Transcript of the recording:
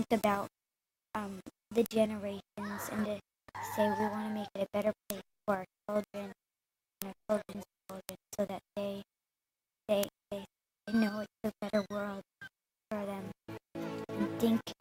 about the generations and to say we want to make it a better place for our children and our children's children so that they know it's a better world for them. And think